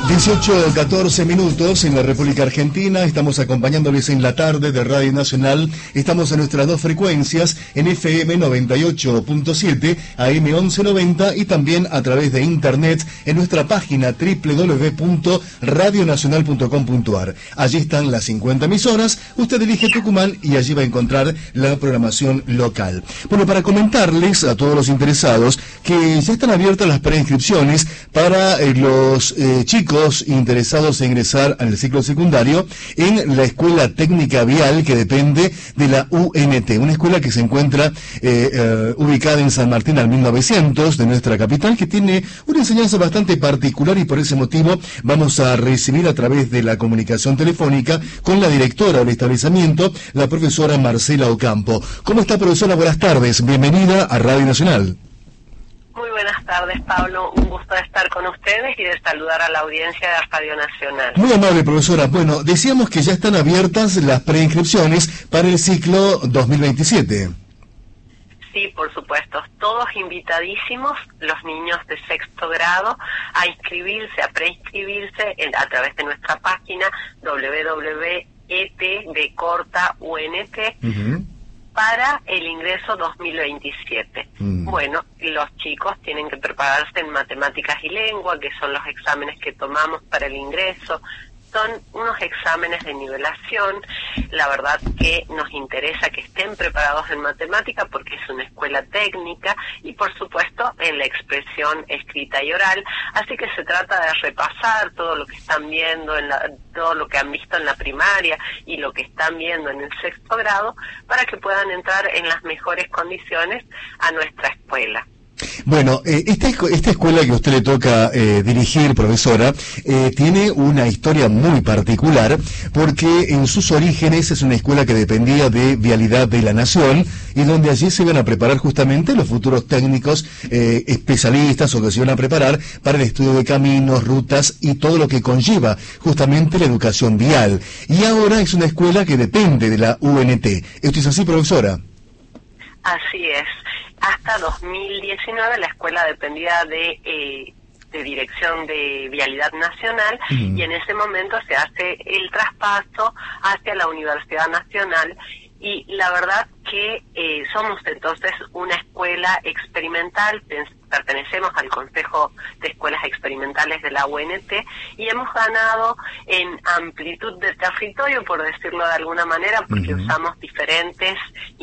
18:14 minutos en la República Argentina. Estamos acompañándoles en la tarde de Radio Nacional. Estamos en nuestras dos frecuencias, en FM 98.7, AM 1190 y también a través de internet en nuestra página www.radionacional.com.ar. Allí están las 50 emisoras. Usted elige Tucumán y allí va a encontrar la programación local. Bueno, para comentarles a todos los interesados que ya están abiertas las preinscripciones para los chicos interesados en ingresar al ciclo secundario en la Escuela Técnica Vial, que depende de la UNT, una escuela que se encuentra ubicada en San Martín al 1900 de nuestra capital, que tiene una enseñanza bastante particular, y por ese motivo vamos a recibir a través de la comunicación telefónica con la directora del establecimiento, la profesora Marcela Ocampo. ¿Cómo está, profesora? Buenas tardes, bienvenida a Radio Nacional. Muy buenas tardes, Pablo. Un gusto de estar con ustedes y de saludar a la audiencia de Radio Nacional. Muy amable, profesora. Bueno, decíamos que ya están abiertas las preinscripciones para el ciclo 2027. Sí, por supuesto. Todos invitadísimos, los niños de sexto grado, a inscribirse, a preinscribirse a través de nuestra página www.et.unt. Para el ingreso 2027. Bueno, los chicos tienen que prepararse en matemáticas y lengua, que son los exámenes que tomamos para el ingreso. Son unos exámenes de nivelación. La verdad que nos interesa que estén preparados en matemática porque es una escuela técnica, y por supuesto en la expresión escrita y oral. Así que se trata de repasar todo lo que están viendo, todo lo que han visto en la primaria y lo que están viendo en el sexto grado, para que puedan entrar en las mejores condiciones a nuestra escuela. Bueno, esta escuela que a usted le toca dirigir, profesora, tiene una historia muy particular, porque en sus orígenes es una escuela que dependía de Vialidad de la Nación, y donde allí se iban a preparar justamente los futuros técnicos especialistas, o que se iban a preparar para el estudio de caminos, rutas y todo lo que conlleva justamente la educación vial. Y ahora es una escuela que depende de la UNT. ¿Esto es así, profesora? Así es. Hasta 2019 la escuela dependía de Dirección de Vialidad Nacional, y en ese momento se hace el traspaso hacia la Universidad Nacional, y la verdad que somos entonces una escuela experimental, pertenecemos al Consejo de Escuelas Experimentales de la UNT, y hemos ganado en amplitud de territorio, por decirlo de alguna manera, porque usamos diferentes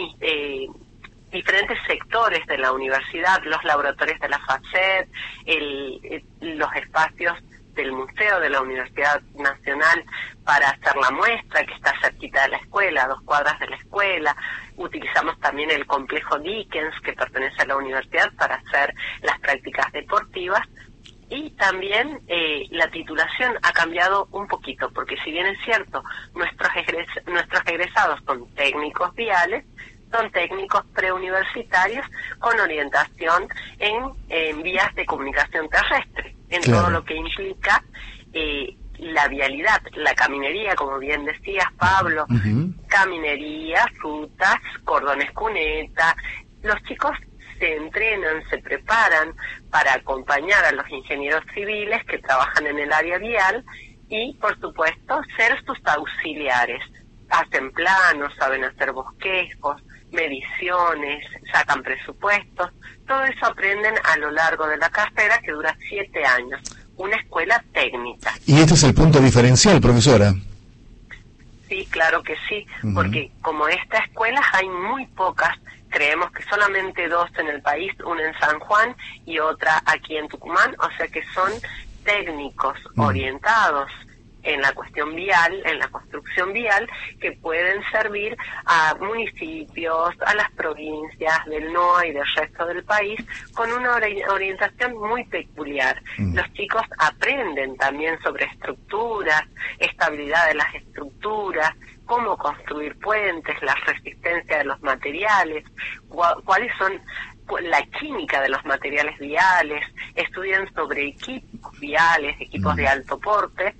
sectores de la universidad, los laboratorios de la FACET, los espacios del Museo de la Universidad Nacional para hacer la muestra, que está cerquita de la escuela, a 2 cuadras de la escuela. Utilizamos también el complejo Dickens, que pertenece a la universidad, para hacer las prácticas deportivas. Y también la titulación ha cambiado un poquito, porque si bien es cierto, nuestros egresados son técnicos viales, son técnicos preuniversitarios con orientación en vías de comunicación terrestre, en todo lo que implica la vialidad, la caminería, como bien decías, Pablo, caminería, rutas, cordones cuneta. Los chicos se entrenan, se preparan para acompañar a los ingenieros civiles que trabajan en el área vial y, por supuesto, ser sus auxiliares. Hacen planos, saben hacer bosquejos, mediciones, sacan presupuestos. Todo eso aprenden a lo largo de la carrera, que dura 7 años. Una escuela técnica. ¿Y este es el punto diferencial, profesora? Sí, claro que sí, porque como esta escuela hay muy pocas. Creemos que solamente 2 en el país, una en San Juan y otra aquí en Tucumán, o sea que son técnicos orientados en la cuestión vial, en la construcción vial, que pueden servir a municipios, a las provincias del NOA y del resto del país, con una orientación muy peculiar. Los chicos aprenden también sobre estructuras, estabilidad de las estructuras, cómo construir puentes, la resistencia de los materiales, cuáles son la química de los materiales viales, estudian sobre equipos viales, equipos de alto porte,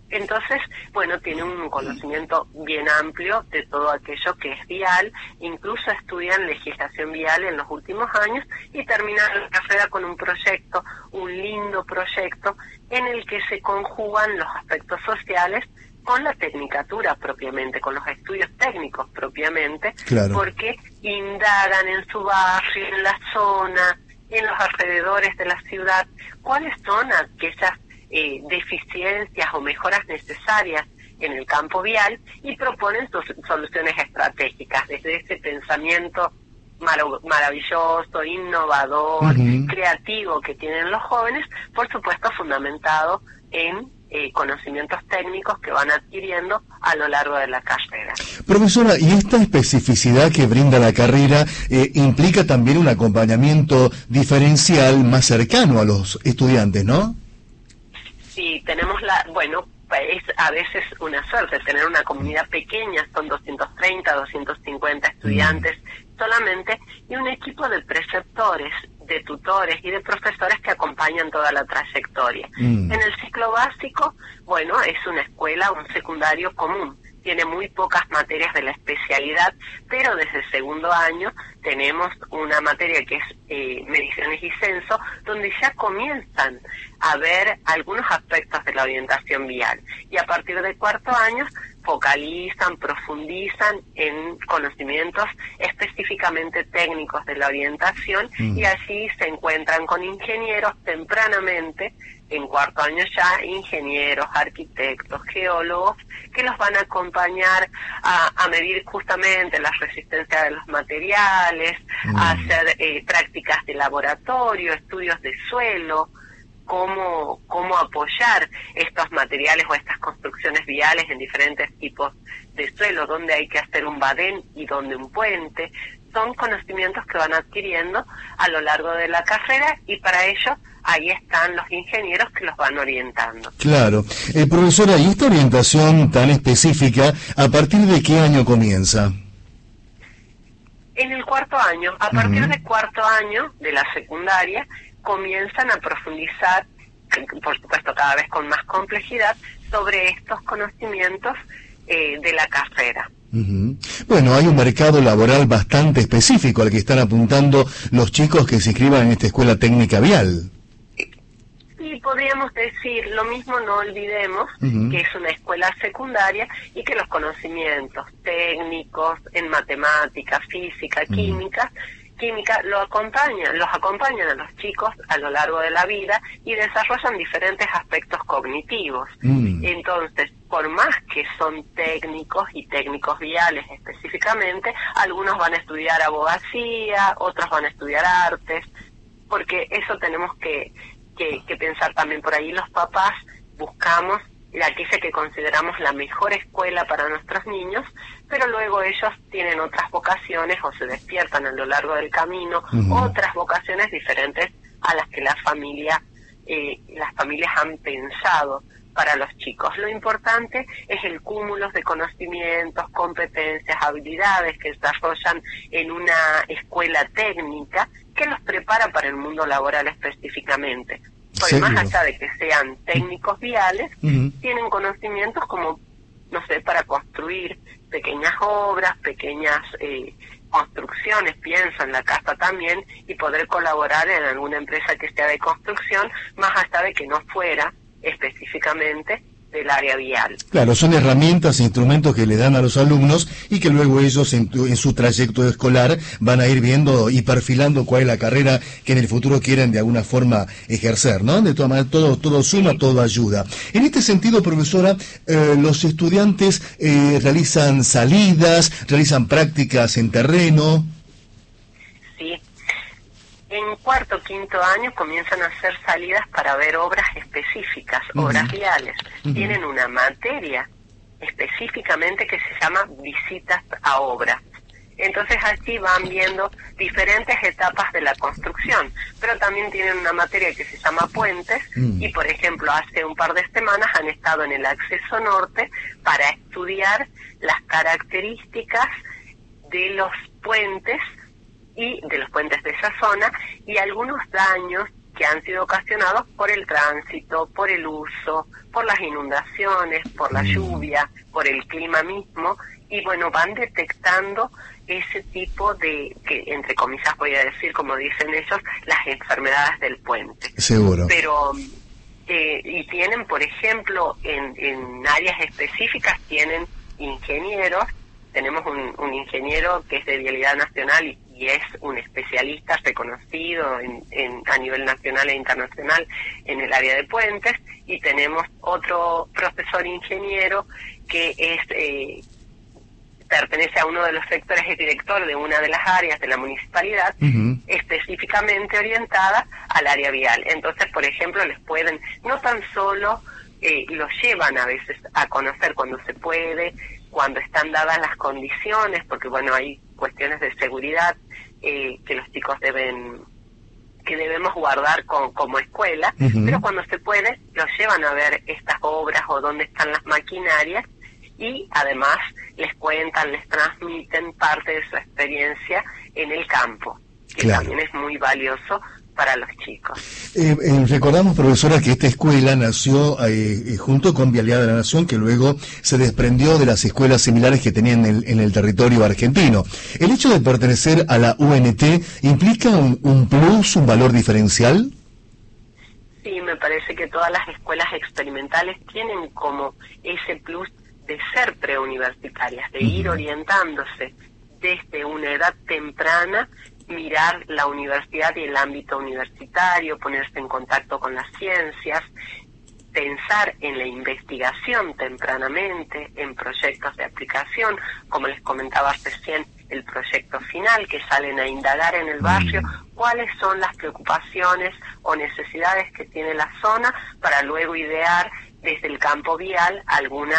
Entonces, bueno, tiene un conocimiento bien amplio de todo aquello que es vial, incluso estudian legislación vial en los últimos años y terminan la carrera con un proyecto, un lindo proyecto, en el que se conjugan los aspectos sociales con la tecnicatura propiamente, con los estudios técnicos propiamente, claro, porque indagan en su barrio, en la zona, en los alrededores de la ciudad, cuáles son aquellas deficiencias o mejoras necesarias en el campo vial y proponen sus soluciones estratégicas desde ese pensamiento maravilloso, innovador, creativo que tienen los jóvenes, por supuesto fundamentado en conocimientos técnicos que van adquiriendo a lo largo de la carrera. Profesora, ¿y esta especificidad que brinda la carrera implica también un acompañamiento diferencial más cercano a los estudiantes, no? Sí, tenemos es a veces una suerte tener una comunidad pequeña, son 230, 250 estudiantes solamente, y un equipo de preceptores, de tutores y de profesores que acompañan toda la trayectoria. En el ciclo básico, es una escuela, un secundario común, tiene muy pocas materias de la especialidad, pero desde el segundo año tenemos una materia que es mediciones y censo, donde ya comienzan a ver algunos aspectos de la orientación vial. Y a partir del cuarto año focalizan, profundizan en conocimientos específicamente técnicos de la orientación y allí se encuentran con ingenieros tempranamente, en cuarto año ya, ingenieros, arquitectos, geólogos, que los van a acompañar a medir justamente la resistencia de los materiales, a hacer prácticas de laboratorio, estudios de suelo, cómo apoyar estos materiales o estas construcciones viales en diferentes tipos de suelo, dónde hay que hacer un badén y dónde un puente. Son conocimientos que van adquiriendo a lo largo de la carrera y para ello ahí están los ingenieros que los van orientando. Claro. Profesora, ¿y esta orientación tan específica, a partir de qué año comienza? En el cuarto año. A partir del cuarto año de la secundaria comienzan a profundizar, por supuesto cada vez con más complejidad, sobre estos conocimientos de la carrera. Bueno, hay un mercado laboral bastante específico al que están apuntando los chicos que se inscriban en esta escuela técnica vial. Y podríamos decir, lo mismo no olvidemos que es una escuela secundaria y que los conocimientos técnicos en matemática, física, química los acompañan a los chicos a lo largo de la vida y desarrollan diferentes aspectos cognitivos. Entonces, por más que son técnicos y técnicos viales específicamente, algunos van a estudiar abogacía, otros van a estudiar artes, porque eso tenemos que pensar también por ahí. Los papás buscamos aquella que consideramos la mejor escuela para nuestros niños, pero luego ellos tienen otras vocaciones o se despiertan a lo largo del camino, otras vocaciones diferentes a las que las familias han pensado para los chicos. Lo importante es el cúmulo de conocimientos, competencias, habilidades que desarrollan en una escuela técnica que los prepara para el mundo laboral específicamente. Porque más allá de que sean técnicos viales, tienen conocimientos como, para construir pequeñas obras, pequeñas construcciones, pienso en la casa también, y poder colaborar en alguna empresa que sea de construcción, más allá de que no fuera específicamente del área vial. Claro, son herramientas e instrumentos que le dan a los alumnos y que luego ellos en su trayecto escolar van a ir viendo y perfilando cuál es la carrera que en el futuro quieren de alguna forma ejercer, ¿no? De todas maneras, todo suma, todo ayuda. En este sentido, profesora, los estudiantes realizan salidas, realizan prácticas en terreno. Sí. En cuarto, quinto año comienzan a hacer salidas para ver obras específicas, obras viales. Tienen una materia específicamente que se llama visitas a obras. Entonces allí van viendo diferentes etapas de la construcción, pero también tienen una materia que se llama puentes y, por ejemplo, hace un par de semanas han estado en el acceso norte para estudiar las características de los puentes y de los puentes de esa zona y algunos daños que han sido ocasionados por el tránsito, por el uso, por las inundaciones, por la lluvia, por el clima mismo, y bueno, van detectando ese tipo de, que entre comillas voy a decir, como dicen ellos, las enfermedades del puente. Seguro. Pero, y tienen, por ejemplo, en áreas específicas tienen ingenieros. Tenemos un ingeniero que es de Vialidad Nacional y es un especialista reconocido a nivel nacional e internacional en el área de puentes, y tenemos otro profesor ingeniero que es pertenece a uno de los sectores, es director de una de las áreas de la municipalidad, específicamente orientada al área vial. Entonces, por ejemplo, les pueden, no tan solo los llevan a veces a conocer cuando se puede, cuando están dadas las condiciones, porque bueno, hay cuestiones de seguridad que los chicos debemos guardar como escuela, pero cuando se puede, los llevan a ver estas obras o dónde están las maquinarias, y además les cuentan, les transmiten parte de su experiencia en el campo, que también es muy valioso para los chicos. Recordamos, profesora, que esta escuela nació junto con Vialidad de la Nación, que luego se desprendió de las escuelas similares que tenían en el territorio argentino. ¿El hecho de pertenecer a la UNT implica un plus, un valor diferencial? Sí, me parece que todas las escuelas experimentales tienen como ese plus de ser preuniversitarias, de ir orientándose desde una edad temprana, mirar la universidad y el ámbito universitario, ponerse en contacto con las ciencias, pensar en la investigación tempranamente, en proyectos de aplicación, como les comentaba recién, el proyecto final, que salen a indagar en el barrio cuáles son las preocupaciones o necesidades que tiene la zona, para luego idear desde el campo vial algunas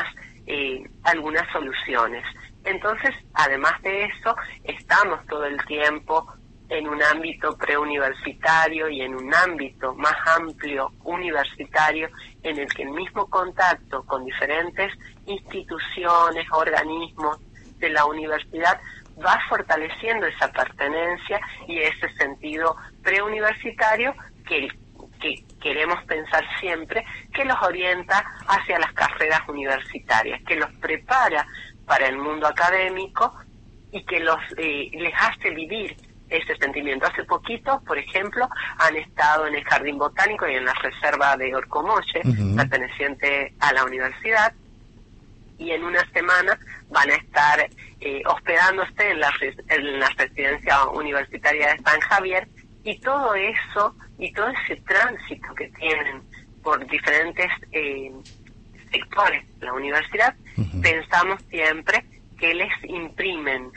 soluciones. Entonces, además de eso, estamos todo el tiempo en un ámbito preuniversitario y en un ámbito más amplio universitario, en el que el mismo contacto con diferentes instituciones, organismos de la universidad va fortaleciendo esa pertenencia y ese sentido preuniversitario que queremos pensar siempre que los orienta hacia las carreras universitarias, que los prepara para el mundo académico y que les hace vivir ese sentimiento. Hace poquito, por ejemplo, han estado en el Jardín Botánico y en la reserva de Orcomolle, perteneciente a la universidad, y en una semana van a estar hospedándose en la residencia universitaria de San Javier, y todo eso y todo ese tránsito que tienen por diferentes sectores de la universidad, pensamos siempre que les imprimen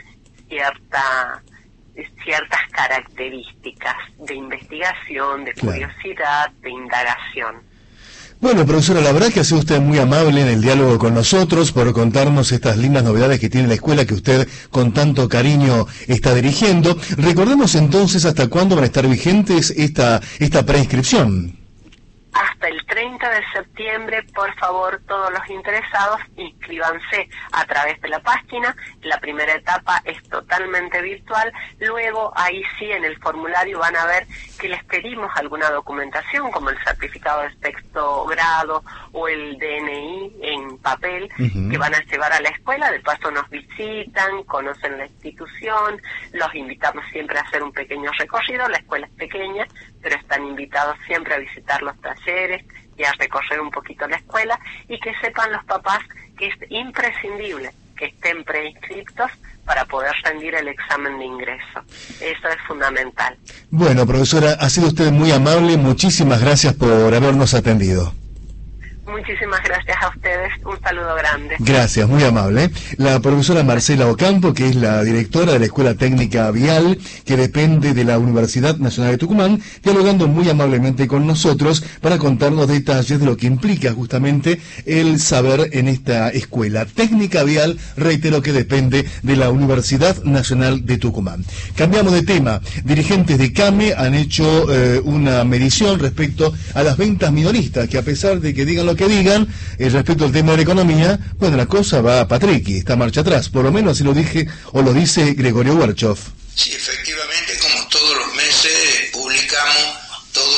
ciertas características de investigación, de curiosidad, de indagación. Bueno, profesora, la verdad que ha sido usted muy amable en el diálogo con nosotros, por contarnos estas lindas novedades que tiene la escuela que usted con tanto cariño está dirigiendo. Recordemos entonces hasta cuándo van a estar vigentes esta preinscripción. Hasta el 30 de septiembre, por favor, todos los interesados inscríbanse a través de la página. La primera etapa es totalmente virtual. Luego, ahí sí, en el formulario van a ver que les pedimos alguna documentación, como el certificado de sexto grado o el DNI en papel, que van a llevar a la escuela. De paso nos visitan, conocen la institución, los invitamos siempre a hacer un pequeño recorrido. La escuela es pequeña, pero están invitados siempre a visitar los talleres y a recorrer un poquito la escuela, y que sepan los papás que es imprescindible que estén preinscriptos para poder rendir el examen de ingreso. Eso es fundamental. Bueno, profesora, ha sido usted muy amable, muchísimas gracias por habernos atendido. Muchísimas gracias a ustedes, un saludo grande. Gracias, muy amable. La profesora Marcela Ocampo, que es la directora de la Escuela Técnica Vial, que depende de la Universidad Nacional de Tucumán, dialogando muy amablemente con nosotros para contarnos detalles de lo que implica justamente el saber en esta escuela técnica vial, reitero que depende de la Universidad Nacional de Tucumán. Cambiamos de tema. Dirigentes de CAME han hecho una medición respecto a las ventas minoristas, que a pesar de que digan lo que digan respecto al tema de la economía, bueno, la cosa va para triqui, está marcha atrás, por lo menos así lo dice Gregorio Werchoff. Sí, efectivamente, como todos los meses publicamos todos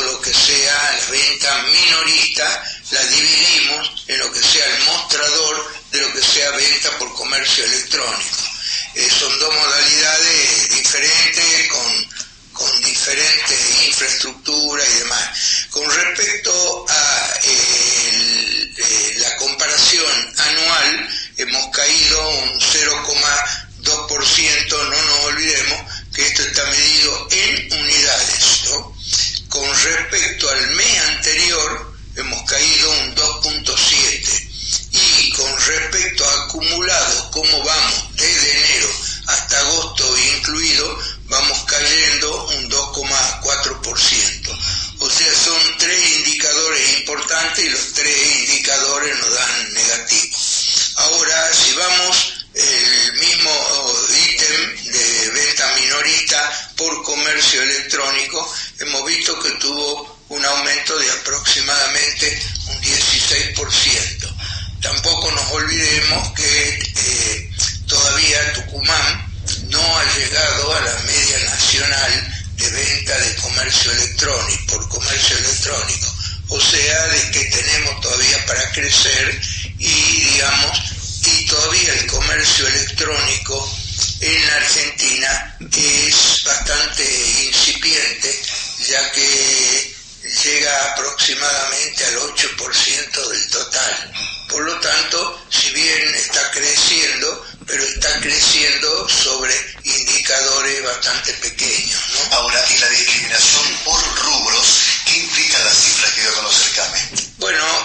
todo lo que sea la venta minorista, la dividimos en lo que sea el mostrador de lo que sea venta por comercio electrónico. Son dos modalidades diferentes, con diferentes infraestructuras y demás. Con respecto a la comparación anual, hemos caído un 0,2%, no nos olvidemos que esto está medido en unidades, ¿no? Con respecto al mes anterior, hemos caído un 2,7%. Y con respecto a acumulados, cómo vamos desde enero hasta agosto incluido, vamos cayendo un 2,4%. O sea, son tres indicadores importantes y los tres indicadores nos dan negativo. Ahora, si vamos el mismo ítem de venta minorista por comercio electrónico, hemos visto que tuvo un aumento de aproximadamente un 16%. Tampoco nos olvidemos que todavía Tucumán no ha llegado a la media nacional de venta de comercio electrónico, por comercio electrónico. O sea, de que tenemos todavía para crecer y todavía el comercio electrónico en la Argentina es bastante incipiente, ya que llega aproximadamente al 8% del total. Por lo tanto, si bien está creciendo, pero está creciendo sobre indicadores bastante pequeños, ¿no? Ahora, ¿y la discriminación por rubros? ¿Qué implican las cifras que dio a conocer CAME? Bueno,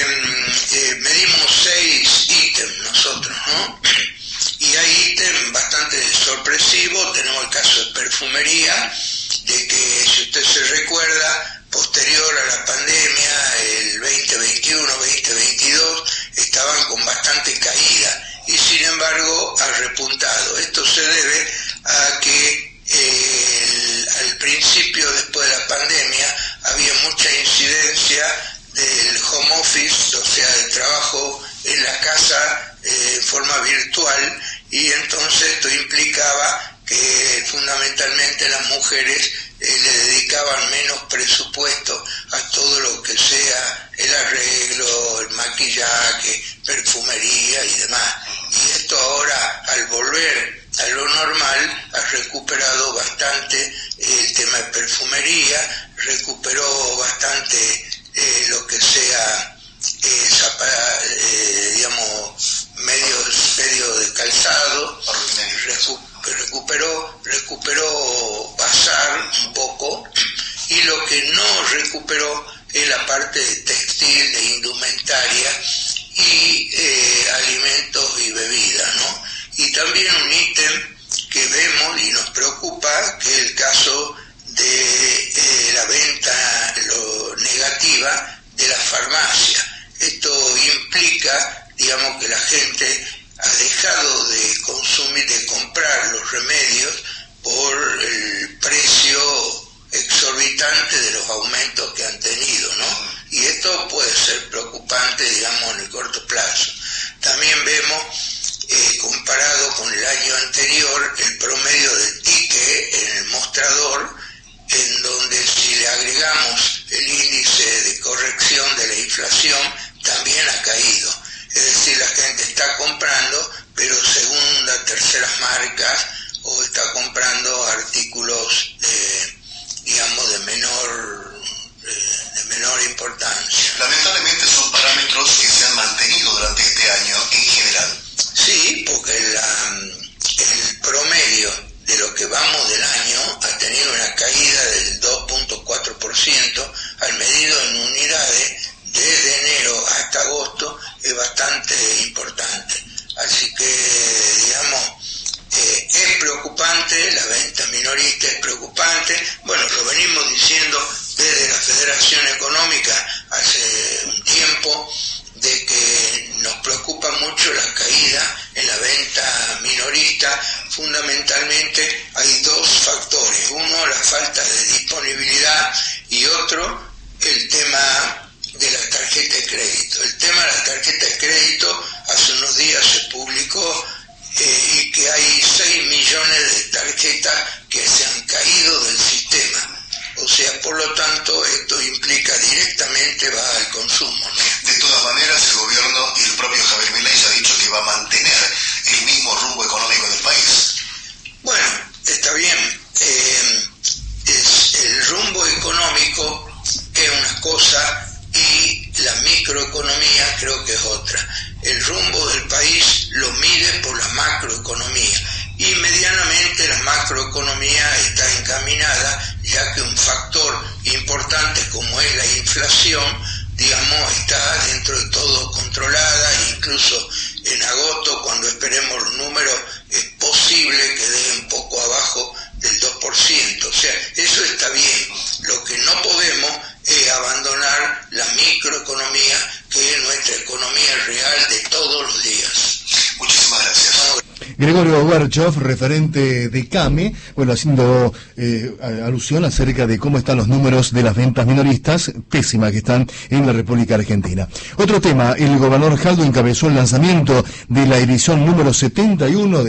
medimos 6 ítems nosotros, ¿no? Y hay ítems bastante sorpresivos. Tenemos el caso de perfumería, de que, si usted se recuerda, posterior a la pandemia, el 2021-2022, estaban con bastante caída y sin embargo ha repuntado. Esto se debe a que al principio, después de la pandemia, había mucha incidencia del home office, o sea, del trabajo en la casa en forma virtual, y entonces esto implicaba que fundamentalmente las mujeres le dedicaban menos presupuesto a todo lo que sea el arreglo, el maquillaje, perfumería y demás. Y esto ahora, al volver a lo normal, ha recuperado bastante el tema de perfumería, recuperó bastante lo que sea medio de calzado, recuperó bazar un poco, y lo que no recuperó es la parte de textil, de indumentaria y alimentos y bebidas, ¿no? Y también un ítem que vemos y nos preocupa, que es el caso de la venta negativa de la farmacia. Esto implica, que la gente ha dejado de consumir, de comprar los remedios por el precio exorbitante de los aumentos que han tenido, ¿no? Y esto puede ser preocupante, en el corto plazo. También vemos, comparado con el año anterior, el promedio de ticket en el mostrador, en donde si le agregamos el índice de corrección de la inflación, también ha caído. Es decir, la gente está comprando, pero segunda, terceras marcas, o está comprando artículos de menor importancia. Lamentablemente son parámetros que se han mantenido durante este año en general. Sí, porque el promedio de lo que vamos del año ha tenido una caída del 2,4%, al medido en unidades, desde enero hasta agosto, es bastante importante. Así que, es preocupante, la venta minorista es preocupante. Bueno, lo venimos diciendo desde la Federación Económica hace un tiempo, de que nos preocupa mucho la caída en la venta minorista. Fundamentalmente hay dos factores: uno, la falta de disponibilidad, y otro, el tema de la tarjeta de crédito. El tema de la tarjeta de crédito, hace unos días se publicó y que hay 6 millones de tarjetas que se han caído del sistema. O sea, por lo tanto, esto que es otra. El rumbo del país lo mide por la macroeconomía, y medianamente la macroeconomía está encaminada, ya que un factor importante como es la inflación, digamos, está dentro de todo controlada, incluso en agosto, cuando esperemos los números, es posible que dé un poco abajo del 2%, o sea, eso está bien. Lo que no podemos es abandonar la microeconomía, que es nuestra economía real de todos los días. Muchísimas gracias. Gregorio Werchow, referente de CAME, bueno, haciendo alusión acerca de cómo están los números de las ventas minoristas, pésimas que están en la República Argentina. Otro tema, el gobernador Jaldo encabezó el lanzamiento de la edición número 71 de